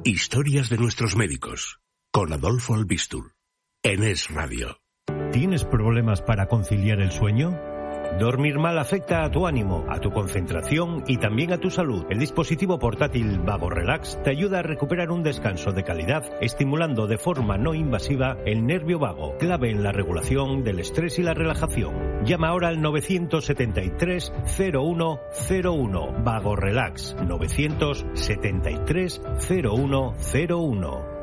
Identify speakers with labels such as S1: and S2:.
S1: Historias de nuestros médicos, con Adolfo Albistur, en Es Radio.
S2: ¿Tienes problemas para conciliar el sueño? Dormir mal afecta a tu ánimo, a tu concentración y también a tu salud. El dispositivo portátil Vago Relax te ayuda a recuperar un descanso de calidad, estimulando de forma no invasiva el nervio vago, clave en la regulación del estrés y la relajación. Llama ahora al 973 0101. Vago Relax 973 0101.